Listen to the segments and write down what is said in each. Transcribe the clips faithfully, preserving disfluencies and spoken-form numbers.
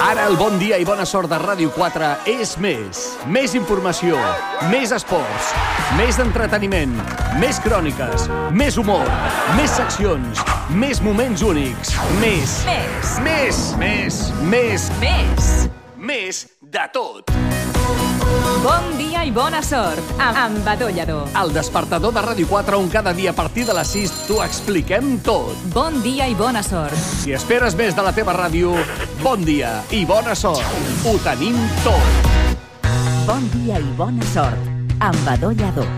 Ara el bon dia i bona sort de Ràdio quatre és més. Més informació, més esports, més entreteniment, més cròniques, més humor, més seccions, més moments únics, més... Més. Més. Més. Més. Més. Més de tot. Bon dia i bona sort amb Badó Lladó. El despertador de Ràdio quatre, on cada dia a partir de les sis t'ho expliquem tot. Bon dia i bona sort. Si esperes més de la teva ràdio, bon dia i bona sort. Ho tenim tot. Bon dia i bona sort amb Badó Lladó.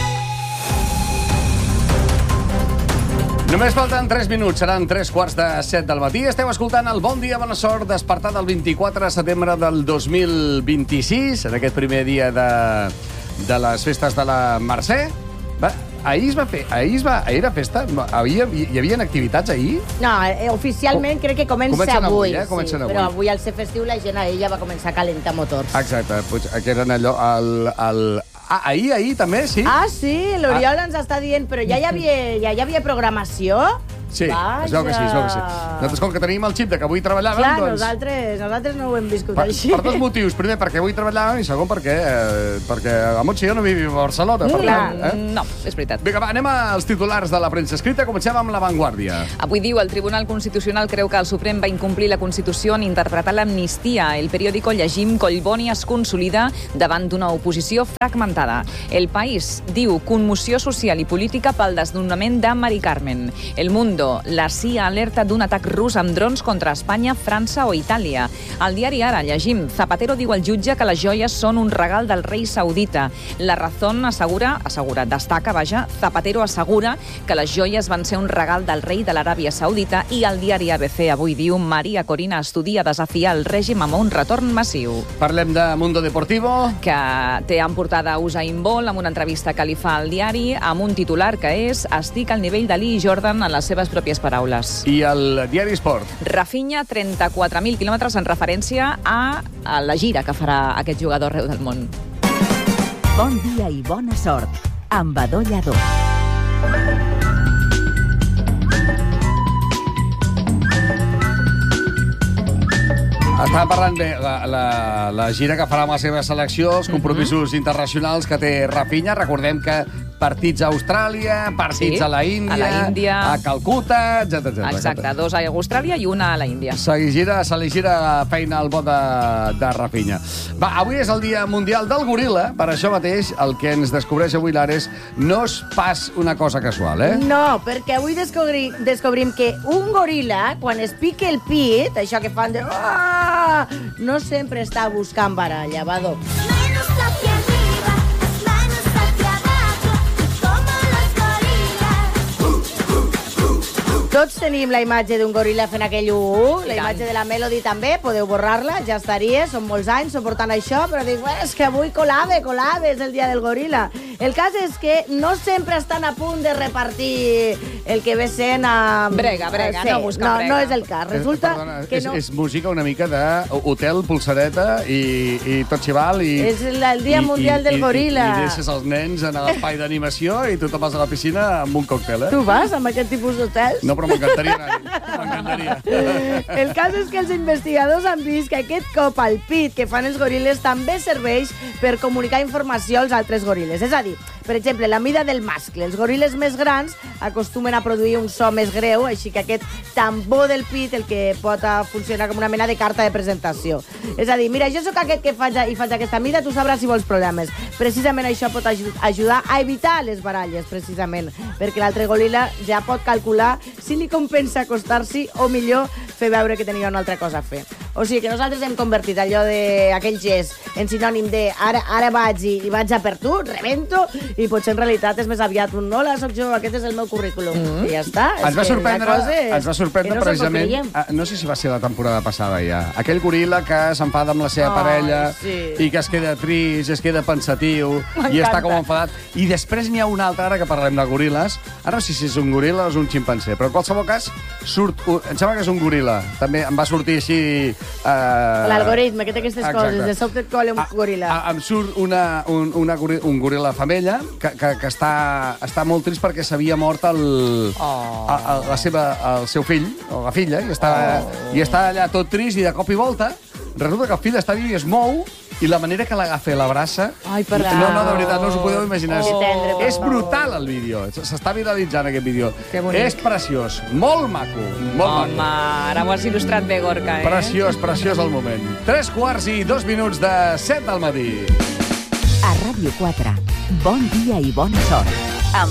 Només falten tres minuts, seran tres quarts de set del matí. Esteu escoltant el Bon Dia, Bona Sort, despertat el vint-i-quatre de setembre del dos mil vint-i-sis, en aquest primer dia de, de les festes de la Mercè. Va, ahir es va fer, ahir es va, ahir era festa? Havia, hi havia activitats ahir? No, eh, oficialment oh. crec que comença Comencen avui, avui, eh? Comencen sí, avui. però avui al ser festiu la gent a ella va començar a calentar motors. Exacte, que eren allò, el... el ah, ahir, ahir també, sí? Ah, sí, l'Oriol Ah. ens està dient, però ja hi havia, ja hi havia programació? Sí, Vaja. es veu que sí, es veu que sí. Nosaltres, com que tenim el xip de que avui treballàvem, Clar, doncs... nosaltres, nosaltres no ho hem viscut Per, així. per dos motius. Primer, perquè avui treballàvem, i segon, perquè, eh, perquè a Montse i jo no vivim a Barcelona. Per Clar. tant, eh? No, és veritat. Vinga, va, anem als titulars de la premsa escrita. Comencem amb La Vanguardia. Avui diu el Tribunal Constitucional creu que el Suprem va incomplir la Constitució en interpretar l'amnistia. El periòdico llegim Collboni es consolida davant d'una oposició fragmentada. El País diu conmoció social i política pel desnonament de Mari Carmen. El Mundo, la C I A alerta d'un atac rus amb drons contra Espanya, França o Itàlia. Al diari Ara llegim Zapatero diu al jutge que les joies són un regal del rei saudita. La Razón assegura, assegura, destaca, vaja, Zapatero assegura que les joies van ser un regal del rei de l'Aràbia Saudita i el diari A B C avui diu Maria Corina estudia desafiar el règim amb un retorn massiu. Parlem de Mundo Deportivo. Que té en portada Usain Bolt amb una entrevista que li fa al diari amb un titular que és estic al nivell de Lee Jordan en les seves pròpies paraules. I el diari Esport. Rafinha, trenta-quatre mil quilòmetres en referència a, a la gira que farà aquest jugador arreu del món. Bon dia i bona sort amb Badó Lladó. Estàvem parlant bé, la, la, la gira que farà amb la seva selecció, els compromisos mm-hmm. internacionals que té Rafinha. Recordem que partits a Austràlia, partits Sí, a la Índia, a la Índia. a Calcuta, etcètera. Exacte, dos a Austràlia i una a la Índia. Se li gira, se li gira feina al bo de, de Rafinha. Va, avui és el Dia Mundial del Goril·la. Per això mateix, el que ens descobreix avui l'Ares no és pas una cosa casual, eh? No, perquè avui descobri, descobrim que un goril·la, quan es pica el pit, això que fan de... Ah! No sempre està buscant baralla, Badó. Manos hacia arriba, manos hacia abajo, como los gorilas. Tots tenim la imatge d'un goril·la fent aquell uh, la I tant. imatge de la Melody també, podeu borrar-la, ja estaria, són molts anys suportant això, però dic, bueno, és que avui colave, colave, és el dia del goril·la. El cas és que no sempre estan a punt de repartir el que ve sent a... Brega, brega, sí, no busca no, brega. No és el cas, resulta Eh, perdona, que és, no... és música una mica d'hotel, pulsareta i, i tot xival. I, És el- el Dia i- Mundial i- del i- Goril·la. I, i deixes els nens en l'espai d'animació i tu te'n vas a la piscina amb un còctel, eh? Tu vas amb aquest tipus d'hotels? No, però m'encantaria anar-hi. M'encantaria. El cas és que els investigadors han vist que aquest cop al pit que fan els goril·les també serveix per comunicar informació als altres goril·les. És a dir, per exemple, la mida del mascle. Els goril·les més grans acostumen a produir un so més greu, així que aquest tambor del pit el que pot funcionar com una mena de carta de presentació. És a dir, mira, jo sóc aquest que faig, i faig aquesta mida, tu sabràs si vols problemes. Precisament això pot ajudar a evitar les baralles, precisament, perquè l'altre goril·la ja pot calcular si li compensa acostar-s'hi o millor fer veure que tenia una altra cosa a fer. O sigui que nosaltres hem convertit allò d'aquell gest en sinònim de ara, ara vaig i, i vaig a per tu, rebento, i potser en realitat és més aviat un hola, soc jo, aquest és el meu currículum. Mm. I ja està. Ens va És que sorprendre, la cosa és ens va sorprendre que no se'ns ho precisament, creiem. ah, no sé si va ser la temporada passada ja, aquell goril·la que s'enfada amb la seva Ai, parella sí. i que es queda trist, es queda pensatiu i està com enfadat. I després n'hi ha un altre, ara que parlem de goril·les, ara no sé si és un goril·la o és un ximpanzé, però en qualsevol cas, surt, em sembla que és un goril·la. També em va sortir així... Eh... L'algoritme que té aquestes Exacte. coses, de sobte et cola un Ah, goril·la. ah, Em surt una, un, una, gori- un goril·la femella que, que, que està, està molt trist perquè s'havia mort el, Oh. a, a, la seva, el seu fill, o la filla, i està, Oh. i està allà tot trist i de cop i volta resulta que el fill està viu i es mou, i la manera que l'agafa i l'abraça... Ai, per No, no, de veritat, no us ho podeu imaginar. Que tendre, per És favor. brutal, el vídeo. S'està viralitzant, aquest vídeo. Que bonic. És preciós. Molt maco. Molt Home, maco. ara ho has il·lustrat bé, Gorka, eh? Preciós, preciós el moment. Tres quarts i dos minuts de set del matí. A Ràdio quatre, bon dia i bona sort.